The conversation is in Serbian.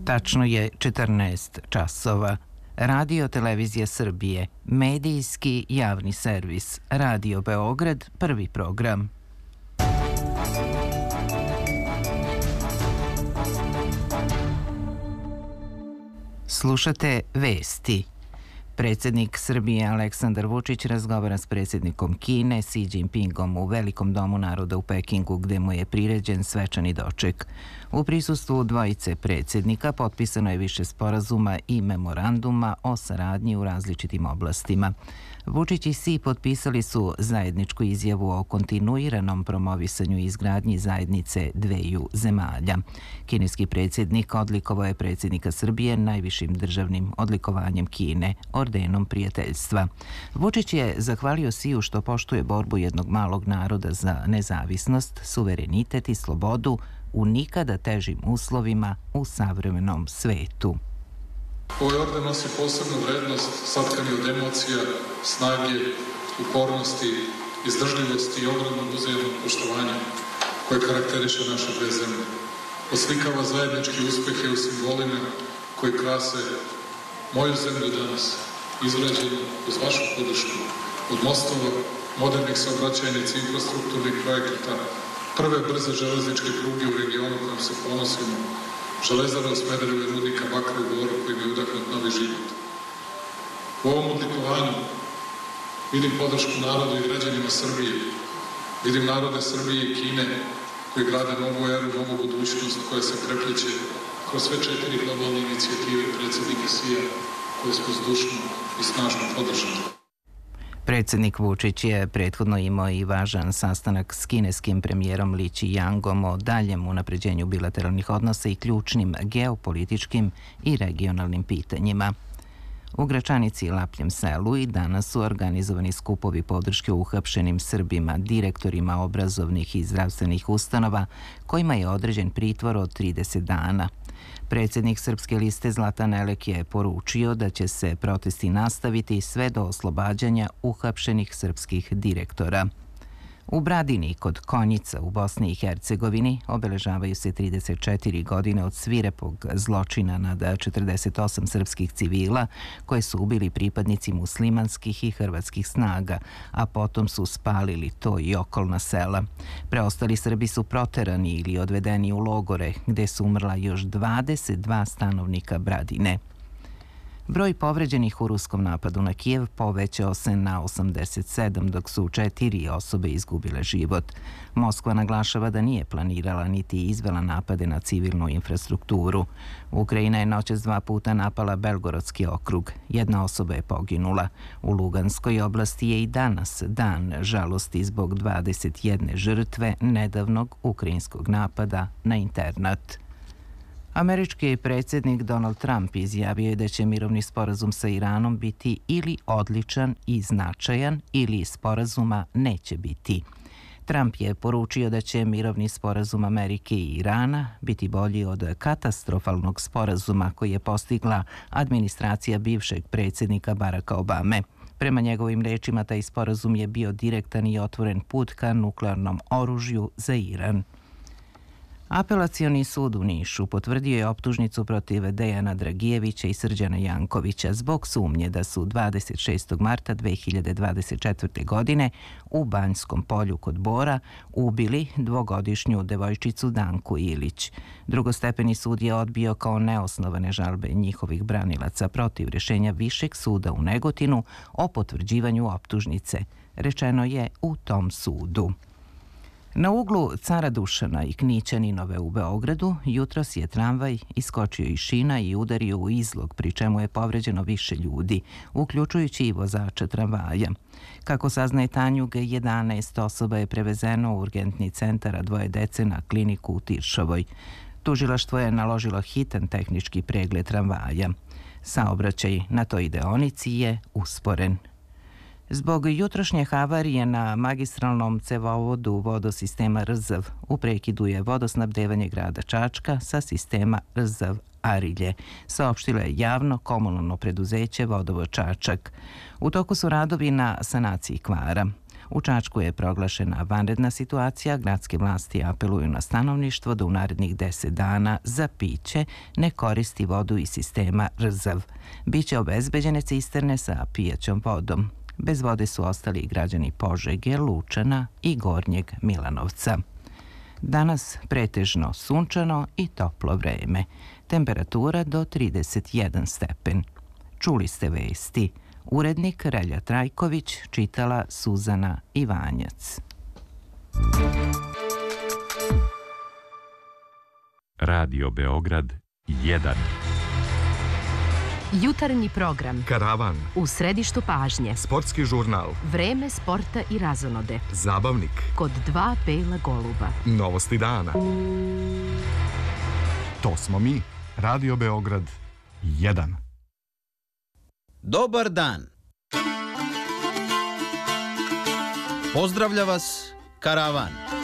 Tačno je 14 časova. Radio Televizija Srbije, medijski javni servis, Radio Beograd, prvi program. Slušate vesti. Predsjednik Srbije Aleksandar Vučić razgovara s predsjednikom Kine Xi Jinpingom u Velikom domu naroda u Pekingu, gdje mu je priređen svečani doček. U prisustvu dvojice predsjednika potpisano je više sporazuma i memoranduma o saradnji u različitim oblastima. Vučić i Xi potpisali su zajedničku izjavu o kontinuiranom promovisanju i izgradnji zajednice dveju zemalja. Kineski predsjednik odlikovao je predsjednika Srbije najvišim državnim odlikovanjem Kine, ordenom prijateljstva. Vučić je zahvalio Xiju što poštuje borbu jednog malog naroda za nezavisnost, suverenitet i slobodu u nikada težim uslovima u savremenom svetu. Ovaj orden nosi posebnu vrednost, satkani od emocija, snage, upornosti, izdržljivosti i ogromnog uzajamnog poštovanja koje karakteriše naše dve zemlje. Oslikava zajednički uspjehe u simbolima koji krase moju zemlju danas, izgrađenu uz vašu podršku, od mostova, modernih saobraćajnica i infrastrukturnih projekata, prve brze železničke pruge u regionu kojom se ponosimo, železara u Smederevu i rudnika bakra u Boru kojim je udahnut novi život. U ovom odlikovanju vidim podršku narodu i građanima Srbije, vidim narode Srbije i Kine koji grade novu eru, novu budućnost koja se prepliče kroz sve 4 globalne inicijative predsjednika Xija koje smo zdušno i snažno podržali. Predsjednik Vučić je prethodno imao i važan sastanak s kineskim premijerom Li Qiangom o daljem unapređenju bilateralnih odnosa i ključnim geopolitičkim i regionalnim pitanjima. U Gračanici i Lapljem selu i danas su organizovani skupovi podrške uhapšenim Srbima, direktorima obrazovnih i zdravstvenih ustanova, kojima je određen pritvor od 30 dana. Predsjednik Srpske liste Zlatan Elek je poručio da će se protesti nastaviti sve do oslobađanja uhapšenih srpskih direktora. U Bradini kod Konjica u Bosni i Hercegovini obeležavaju se 34 godine od svirepog zločina nad 48 srpskih civila koje su ubili pripadnici muslimanskih i hrvatskih snaga, a potom su spalili to i okolna sela. Preostali Srbi su proterani ili odvedeni u logore gdje su umrla još 22 stanovnika Bradine. Broj povređenih u ruskom napadu na Kijev povećao se na 87, dok su 4 osobe izgubile život. Moskva naglašava da nije planirala niti izvela napade na civilnu infrastrukturu. Ukrajina je noćas 2 puta napala Belgorodski okrug. 1 osoba je poginula. U Luganskoj oblasti je i danas dan žalosti zbog 21 žrtve nedavnog ukrajinskog napada na internat. Američki predsjednik Donald Trump izjavio je da će mirovni sporazum sa Iranom biti ili odličan i značajan ili sporazuma neće biti. Trump je poručio da će mirovni sporazum Amerike i Irana biti bolji od katastrofalnog sporazuma koji je postigla administracija bivšeg predsjednika Baracka Obame. Prema njegovim rečima, taj sporazum je bio direktan i otvoren put ka nuklearnom oružju za Iran. Apelacioni sud u Nišu potvrdio je optužnicu protiv Dejana Dragijevića i Srđana Jankovića zbog sumnje da su 26. marta 2024. godine u Banjskom polju kod Bora ubili 2-godišnju devojčicu Danku Ilić. Drugostepeni sud je odbio kao neosnovane žalbe njihovih branilaca protiv rješenja Višeg suda u Negotinu o potvrđivanju optužnice, rečeno je u tom sudu. Na uglu Cara Dušana i Knićaninove u Beogradu jutros je tramvaj iskočio iz šina i udario u izlog, pri čemu je povređeno više ljudi, uključujući i vozača tramvaja. Kako saznaje Tanjug, 11 osoba je prevezeno u urgentni centar, a 2 dece na kliniku u Tiršovoj. Tužilaštvo je naložilo hitan tehnički pregled tramvaja. Saobraćaj na toj deonici je usporen. Zbog jutrošnje havarije na magistralnom cevovodu vodosistema Rzav u prekidu je vodosnabdevanje grada Čačka sa sistema Rzav-Arilje, saopštilo je javno komunalno preduzeće Vodovod Čačak. U toku su radovi na sanaciji kvara. U Čačku je proglašena vanredna situacija. Gradske vlasti apeluju na stanovništvo da u narednih 10 dana za piće ne koristi vodu iz sistema RZV. Biće obezbeđene cisterne sa pijaćom vodom. Bez vode su ostali i građani Požege, Lučana i Gornjeg Milanovca. Danas pretežno sunčano i toplo vreme. Temperatura do 31 stepen. Čuli ste vesti. Urednik Relja Trajković, čitala Suzana Ivanjac. Radio Beograd 1. Jutarnji program. Karavan. U središtu pažnje. Sportski žurnal. Vreme sporta i razonode. Zabavnik. Kod dva bela goluba. Novosti dana. To smo mi. Radio Beograd 1. Dobar dan. Pozdravlja vas Karavan.